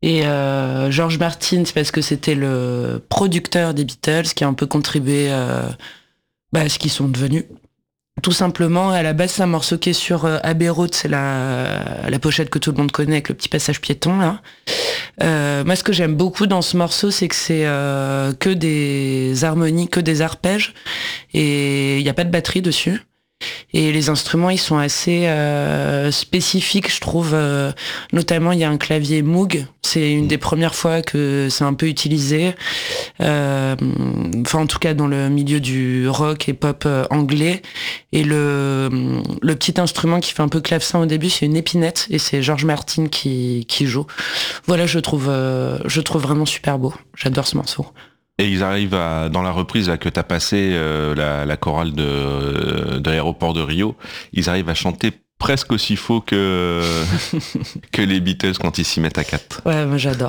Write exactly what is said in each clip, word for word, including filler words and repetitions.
Et euh, George Martin, c'est parce que c'était le producteur des Beatles qui a un peu contribué euh, bah, à ce qu'ils sont devenus. Tout simplement, à la base, c'est un morceau qui est sur euh, Abbey Road, c'est la, la pochette que tout le monde connaît avec le petit passage piéton, là. Euh, moi, ce que j'aime beaucoup dans ce morceau, c'est que c'est euh, que des harmonies, que des arpèges, et il n'y a pas de batterie dessus. Et les instruments, ils sont assez euh, spécifiques, je trouve. Euh, notamment, il y a un clavier Moog. C'est une des premières fois que c'est un peu utilisé. Euh, enfin, en tout cas, dans le milieu du rock et pop euh, anglais. Et le, le petit instrument qui fait un peu clavecin au début, c'est une épinette. Et c'est George Martin qui, qui joue. Voilà, je trouve, euh, je trouve vraiment super beau. J'adore ce morceau. Et ils arrivent à, dans la reprise là, que t'as passé, euh, la, la chorale de, de l'aéroport de Rio, ils arrivent à chanter presque aussi faux que, que les Beatles quand ils s'y mettent à quatre. Ouais, moi j'adore.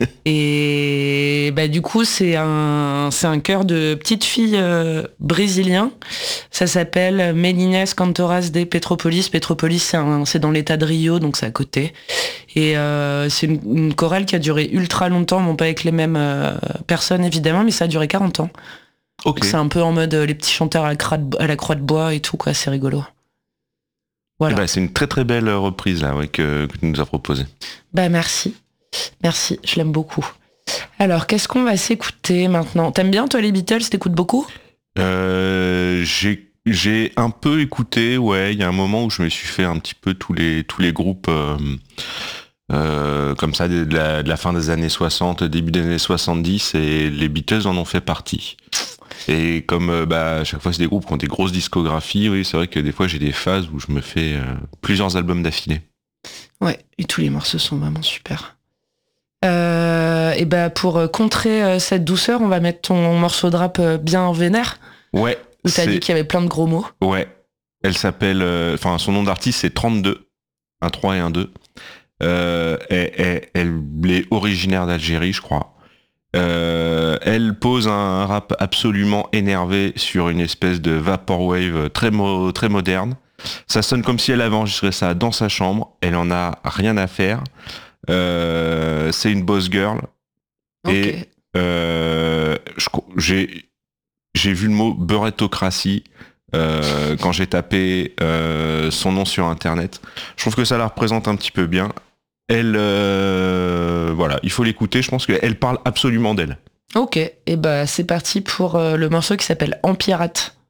Et bah du coup, c'est un, c'est un chœur de petite fille euh, brésilien. Ça s'appelle Meninas Cantoras de Petropolis. Petropolis, c'est, un, c'est dans l'état de Rio, donc c'est à côté. Et euh, c'est une, une chorale qui a duré ultra longtemps, bon pas avec les mêmes euh, personnes évidemment, mais ça a duré quarante ans. Ok. Donc c'est un peu en mode euh, les petits chanteurs à la, croix de, à la croix de bois et tout, quoi, c'est rigolo. Voilà. Eh ben, c'est une très très belle reprise là, ouais, que, que tu nous as proposée. Bah merci. Merci, je l'aime beaucoup. Alors, qu'est-ce qu'on va s'écouter maintenant ? T'aimes bien, toi, les Beatles ? T'écoutes beaucoup ? euh, j'ai, j'ai un peu écouté, ouais, il y a un moment où je me suis fait un petit peu tous les, tous les groupes euh, euh, comme ça de la, de la fin des années soixante, début des années soixante-dix, et les Beatles en ont fait partie. Et comme euh, bah, à chaque fois c'est des groupes qui ont des grosses discographies, oui, c'est vrai que des fois j'ai des phases où je me fais euh, plusieurs albums d'affilée. Ouais, et tous les morceaux sont vraiment super. Euh, et bah pour contrer euh, cette douceur, on va mettre ton morceau de rap euh, bien vénère. Ouais. Où t'as c'est... dit qu'il y avait plein de gros mots. Ouais. Elle s'appelle, enfin euh, son nom d'artiste c'est trente-deux, un trois et un deux. Euh, elle, elle, elle est originaire d'Algérie, je crois. Euh, elle pose un rap absolument énervé sur une espèce de vaporwave très, mo- très moderne. Ça sonne comme si elle avait enregistré ça dans sa chambre. Elle en a rien à faire. Euh, c'est une boss girl. Okay. Et euh, je, j'ai, j'ai vu le mot beurretocratie euh, quand j'ai tapé euh, son nom sur internet. Je trouve que ça la représente un petit peu bien. Elle, euh, voilà, il faut l'écouter. Je pense qu'elle parle absolument d'elle. Ok, et bah c'est parti pour euh, le morceau qui s'appelle Empirate.